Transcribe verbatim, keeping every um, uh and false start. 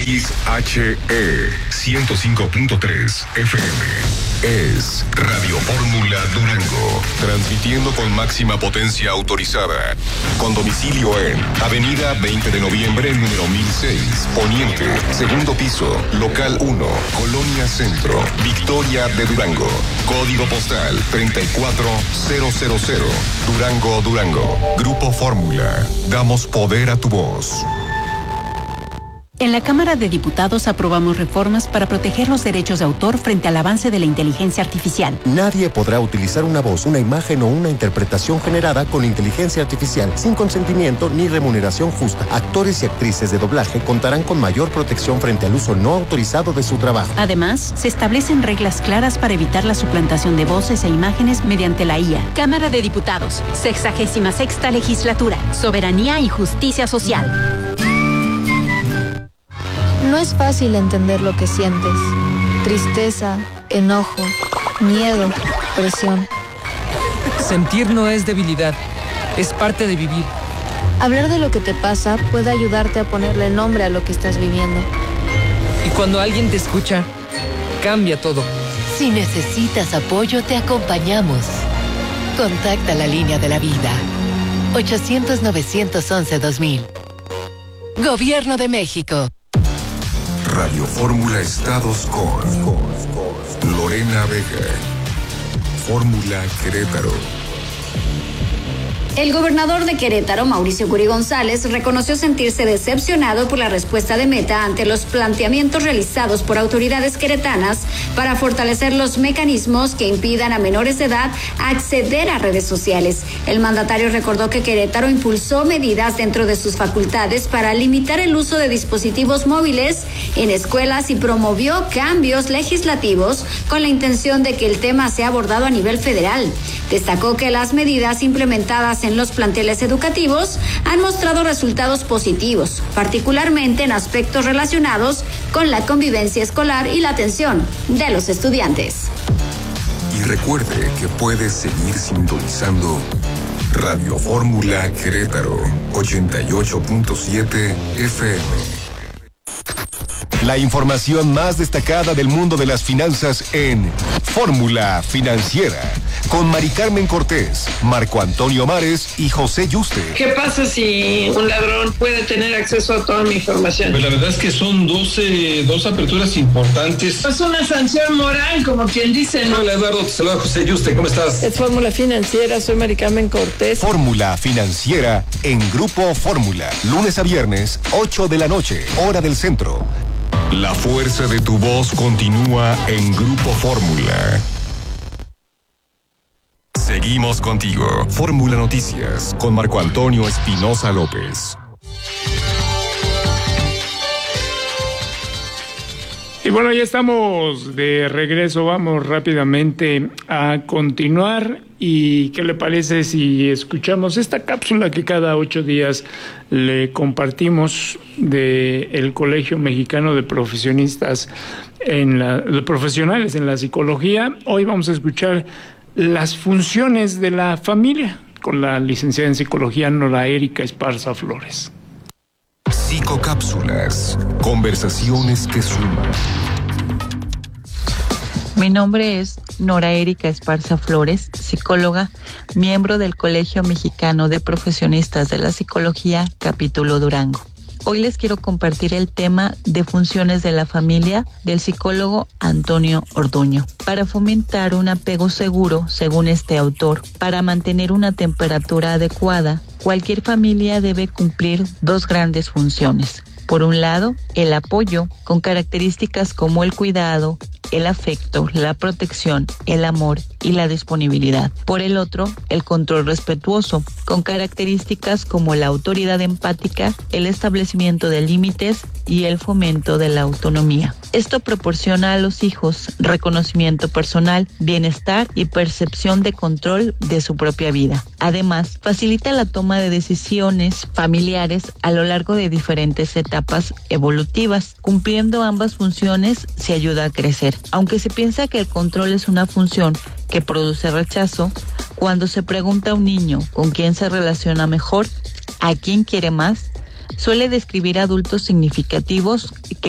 X H E ciento cinco punto tres F M. Es Radio Fórmula Durango, transmitiendo con máxima potencia autorizada, con domicilio en Avenida veinte de noviembre, número mil seis, Poniente, segundo piso, local uno, Colonia Centro, Victoria de Durango, código postal treinta y cuatro mil, Durango, Durango. Grupo Fórmula, damos poder a tu voz. En la Cámara de Diputados aprobamos reformas para proteger los derechos de autor frente al avance de la inteligencia artificial. Nadie podrá utilizar una voz, una imagen o una interpretación generada con inteligencia artificial sin consentimiento ni remuneración justa. Actores y actrices de doblaje contarán con mayor protección frente al uso no autorizado de su trabajo. Además, se establecen reglas claras para evitar la suplantación de voces e imágenes mediante la I A. Cámara de Diputados, sexagésima sexta legislatura, soberanía y justicia social. No es fácil entender lo que sientes. Tristeza, enojo, miedo, presión. Sentir no es debilidad, es parte de vivir. Hablar de lo que te pasa puede ayudarte a ponerle nombre a lo que estás viviendo. Y cuando alguien te escucha, cambia todo. Si necesitas apoyo, te acompañamos. Contacta la línea de la vida. ochocientos, novecientos once, dos mil. Gobierno de México. Radio Fórmula Estados con Lorena Vega. Fórmula Querétaro. El gobernador de Querétaro, Mauricio Curi González, reconoció sentirse decepcionado por la respuesta de Meta ante los planteamientos realizados por autoridades queretanas para fortalecer los mecanismos que impidan a menores de edad acceder a redes sociales. El mandatario recordó que Querétaro impulsó medidas dentro de sus facultades para limitar el uso de dispositivos móviles en escuelas y promovió cambios legislativos con la intención de que el tema sea abordado a nivel federal. Destacó que las medidas implementadas en los planteles educativos han mostrado resultados positivos, particularmente en aspectos relacionados con la convivencia escolar y la atención de los estudiantes. Y recuerde que puede seguir sintonizando Radio Fórmula Querétaro ochenta y ocho punto siete F M. La información más destacada del mundo de las finanzas en Fórmula Financiera, con Mari Carmen Cortés, Marco Antonio Mares y José Yuste. ¿Qué pasa si un ladrón puede tener acceso a toda mi información? Pues la verdad es que son doce, dos aperturas importantes. Es una sanción moral, como quien dice, ¿no? Hola Eduardo, te saluda José Yuste, ¿cómo estás? Es Fórmula Financiera, soy Mari Carmen Cortés. Fórmula Financiera en Grupo Fórmula, lunes a viernes, ocho de la noche, hora del centro. La fuerza de tu voz continúa en Grupo Fórmula. Seguimos contigo. Fórmula Noticias con Marco Antonio Espinosa López. Y bueno, ya estamos de regreso. Vamos rápidamente a continuar. ¿Y qué le parece si escuchamos esta cápsula que cada ocho días le compartimos de el Colegio Mexicano de Profesionistas en la, de profesionales en la psicología? Hoy vamos a escuchar las funciones de la familia con la licenciada en psicología Nora Erika Esparza Flores. Psicocápsulas, conversaciones que suman. Mi nombre es Nora Erika Esparza Flores, psicóloga, miembro del Colegio Mexicano de Profesionistas de la Psicología, capítulo Durango. Hoy les quiero compartir el tema de funciones de la familia del psicólogo Antonio Orduño. Para fomentar un apego seguro, según este autor, para mantener una temperatura adecuada, cualquier familia debe cumplir dos grandes funciones. Por un lado, el apoyo, con características como el cuidado, el afecto, la protección, el amor y la disponibilidad. Por el otro, el control respetuoso, con características como la autoridad empática, el establecimiento de límites y el fomento de la autonomía. Esto proporciona a los hijos reconocimiento personal, bienestar y percepción de control de su propia vida. Además, facilita la toma de decisiones familiares a lo largo de diferentes etapas evolutivas. Cumpliendo ambas funciones se ayuda a crecer. Aunque se piensa que el control es una función que produce rechazo, cuando se pregunta a un niño con quién se relaciona mejor, a quién quiere más, suele describir adultos significativos que